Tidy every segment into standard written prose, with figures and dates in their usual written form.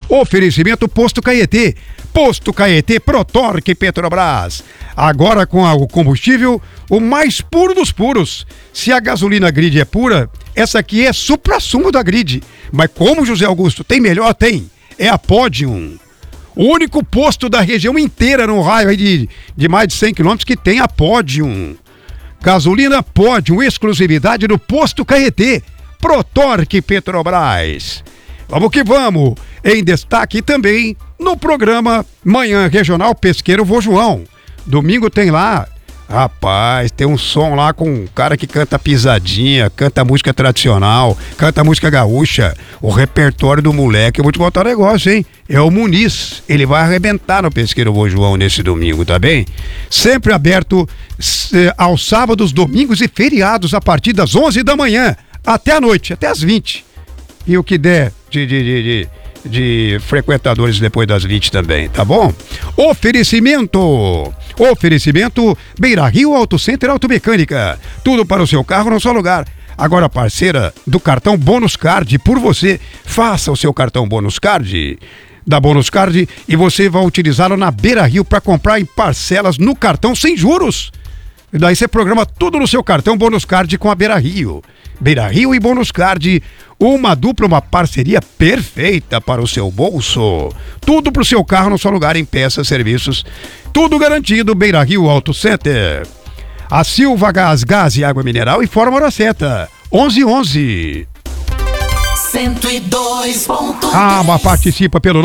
Oferecimento Posto Caetê. Posto Caetê, Protorque Petrobras. Agora com o combustível, o mais puro dos puros. Se a gasolina Grid é pura, essa aqui é supra-sumo da Grid. Mas como, José Augusto, tem melhor? Tem. É a Podium. O único posto da região inteira, no raio aí de mais de 100 quilômetros, que tem a Podium. Gasolina Podium, exclusividade do Posto Caetê. Protorque Petrobras. Vamos que vamos. Em destaque também no programa Manhã Regional Pesqueiro Vô João. Domingo tem lá, rapaz, tem um som lá com um cara que canta pisadinha, canta música tradicional, canta música gaúcha. O repertório do moleque, eu vou te contar um negócio, hein? É o Muniz, ele vai arrebentar no Pesqueiro Vô João nesse domingo, tá bem? Sempre aberto aos sábados, domingos e feriados a partir das 11 da manhã até a noite, até as 20. E o que der de frequentadores depois das 20 também, tá bom? Oferecimento Beira Rio Auto Center Automecânica, tudo para o seu carro no só lugar. Agora parceira do cartão Bônus Card, por você, faça o seu cartão Bônus Card da Bônus Card e você vai utilizá-lo na Beira Rio para comprar em parcelas no cartão sem juros. E daí você programa tudo no seu cartão Bônus Card com a Beira Rio. Beira Rio e Bônus Card, uma dupla, uma parceria perfeita para o seu bolso. Tudo para o seu carro no seu lugar, em peças, serviços, tudo garantido. Beira Rio Auto Center. A Silva Gás e Água Mineral e Fórmula Seta. 1111. 102.9. Mas participa pelo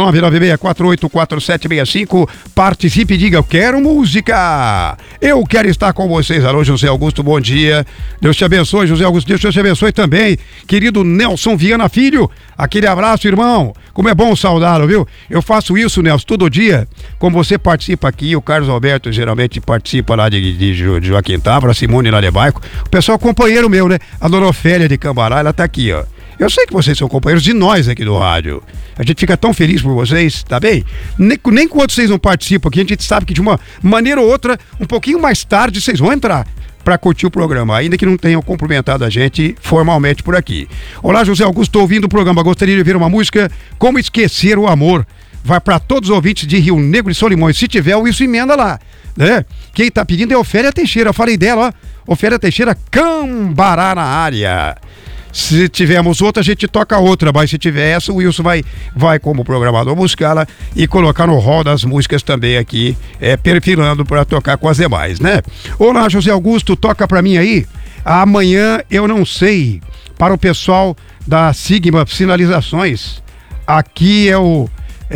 996484765. Participe e diga: eu quero música. Eu quero estar com vocês. Alô, José Augusto, bom dia. Deus te abençoe, José Augusto. Deus te abençoe também, querido Nelson Viana Filho. Aquele abraço, irmão. Como é bom saudá-lo, viu? Eu faço isso, Nelson, todo dia. Como você participa aqui, o Carlos Alberto geralmente participa lá de Joaquim Távora, a Simone lá de Baico. O pessoal companheiro meu, né? A Dona Ofélia de Cambará, ela tá aqui, ó. Eu sei que vocês são companheiros de nós aqui do rádio. A gente fica tão feliz por vocês, tá bem? Nem quando vocês não participam aqui, a gente sabe que de uma maneira ou outra, um pouquinho mais tarde, vocês vão entrar para curtir o programa, ainda que não tenham cumprimentado a gente formalmente por aqui. Olá, José Augusto, estou ouvindo o programa. Gostaria de ouvir uma música, Como Esquecer o Amor. Vai para todos os ouvintes de Rio Negro e Solimões. Se tiver, isso emenda lá, né? Quem tá pedindo é Ofélia Teixeira. Eu falei dela, ó. Ofélia Teixeira, Cambará na área. Se tivermos outra, a gente toca outra, mas se tiver essa, o Wilson vai como programador buscá-la e colocar no rol das músicas também aqui, perfilando para tocar com as demais, né? Olá, José Augusto, toca pra mim aí. Amanhã eu não sei, para o pessoal da Sigma Sinalizações. Aqui é o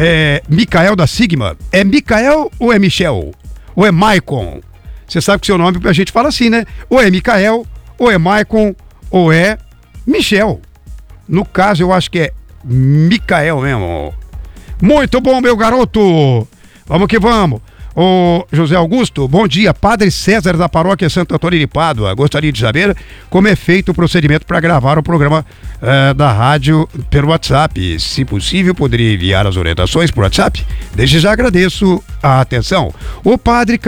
Micael da Sigma. É Micael ou é Michel? Ou é Maicon? Você sabe que seu nome a gente fala assim, né? Ou é Micael, ou é Maicon, ou é Michel. No caso, eu acho que é Micael mesmo. Muito bom, meu garoto. Vamos que vamos. Ô, José Augusto, bom dia. Padre César da Paróquia Santo Antônio de Pádua. Gostaria de saber como é feito o procedimento para gravar o programa da rádio pelo WhatsApp. Se possível, poderia enviar as orientações por WhatsApp? Desde já agradeço a atenção. Ô, Padre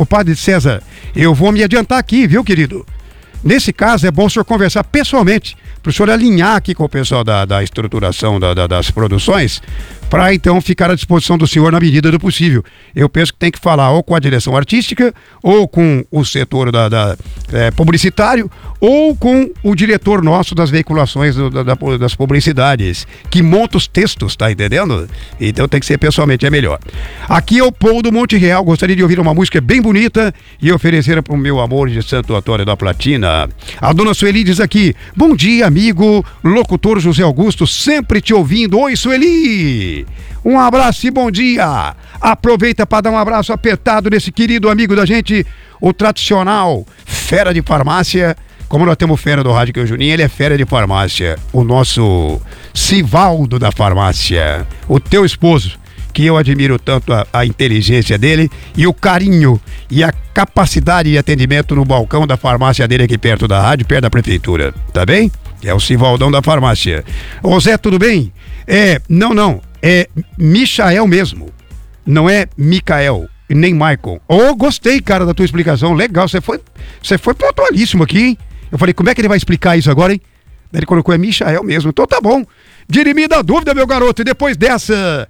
César, eu vou me adiantar aqui, viu, querido? Nesse caso, é bom o senhor conversar pessoalmente, para o senhor alinhar aqui com o pessoal da estruturação das produções, para então ficar à disposição do senhor na medida do possível. Eu penso que tem que falar ou com a direção artística, ou com o setor publicitário, ou com o diretor nosso das veiculações das publicidades, que monta os textos, tá entendendo? Então tem que ser pessoalmente, é melhor. Aqui é o Paul do Monte Real, gostaria de ouvir uma música bem bonita e oferecer para o meu amor de Santo Antônio da Platina. A dona Sueli diz aqui: bom dia, amigo locutor José Augusto, sempre te ouvindo. Oi, Sueli! Um abraço e bom dia! Aproveita para dar um abraço apertado nesse querido amigo da gente, o tradicional fera de farmácia. Como nós temos fera do rádio, que é o Juninho, ele é fera de farmácia. O nosso Sivaldo da farmácia. O teu esposo, que eu admiro tanto a inteligência dele e o carinho e a capacidade de atendimento no balcão da farmácia dele aqui perto da rádio, perto da prefeitura. Tá bem? É o Sivaldão da farmácia. Ô Zé, tudo bem? Não. É Michael mesmo. Não é Micael, nem Michael. Gostei, cara, da tua explicação. Legal, você foi pontualíssimo aqui, hein? Eu falei, como é que ele vai explicar isso agora, hein? Daí ele colocou, é Michael mesmo. Então tá bom. Dirimida a dúvida, meu garoto. E depois dessa,